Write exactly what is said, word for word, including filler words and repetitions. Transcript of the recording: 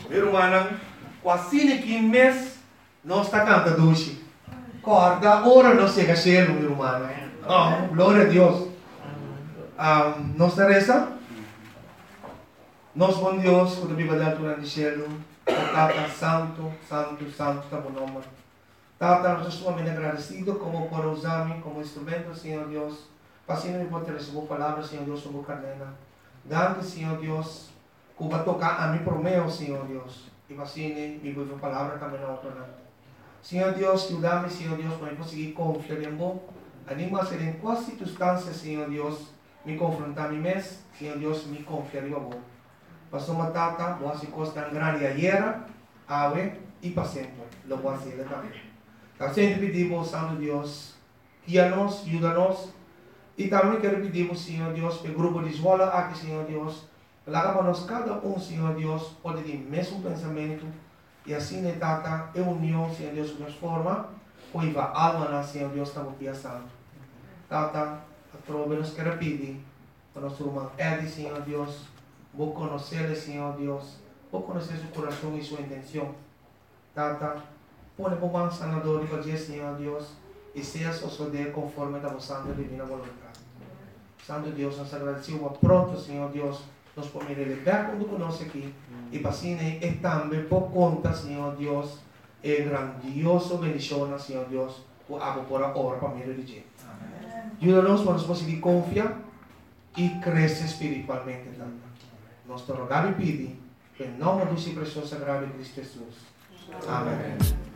Meu irmão, quase que mês nós está cantando doce. Corda, ora não chega a ser, meu irmão. Oh, glória a Deus. Um, nós está reza. Nós, bom Deus, quando a Bíblia dá durante o cielo, Tata, santo, santo, santo, está bom nome. Tata, nós estamos sumamente agradecidos como por usar-me como instrumento, Senhor Deus. Para Senhor, eu vou ter essa boa palavra, Senhor Deus, sobre a cadena. Dando, Senhor Deus, que vai tocar a mim por meu, Senhor Deus. E para Senhor, me vou a palavra também na outra. Senhor Deus, ajuda-me, Senhor Deus, para eu conseguir confiar em você. Anima a ser em qual circunstância, Senhor Deus, me confrontar a mim mesmo, Senhor Deus, me confiar em você. Pastor Matata, você costa grande ayer, ave e para sempre. Lo voy a hacer também. Então, sempre pedimos, Santo Deus, guia-nos, ajuda-nos. E também quero pedir, Senhor Deus, para o grupo de escola aqui, Senhor Deus, larga para nós cada um, Senhor Deus, pode ter o mesmo pensamento. E assim, né, Tata, é união, Senhor Deus, que nos forma, pois a alma, Senhor Deus, está muito santo. Tata, a trova nos quer pedir, para nosso irmão Eddie, Senhor Deus, vou conhecer, Senhor Deus, vou conhecer seu coração e sua intenção. Tata, põe por mão sanador e fazer, Senhor Deus, e seja suceder conforme a vossa divina vontade. Santo Deus, nós agradecemos pronto, Senhor Deus, nós podemos levar quando conosco aqui, e para assim, e também por conta, Senhor Deus, é grandioso bendição, Senhor Deus, o abo por a hora para me dirigir. Ajuda-nos para nós conseguir confiar e crescer espiritualmente. Nós te rogamos e pedimos, em nome do seu precioso sagrado Cristo Jesus. Amém.